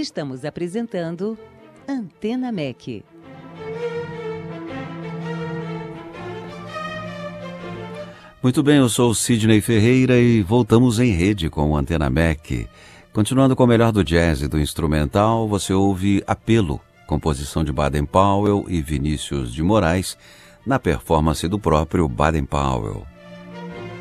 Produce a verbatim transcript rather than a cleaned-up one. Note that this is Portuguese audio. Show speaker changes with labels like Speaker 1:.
Speaker 1: Estamos apresentando Antena M E C.
Speaker 2: Muito bem, eu sou o Sidney Ferreira e voltamos em rede com o Antena M E C. Continuando com o melhor do jazz e do instrumental, você ouve Apelo, composição de Baden Powell e Vinícius de Moraes, na performance do próprio Baden Powell.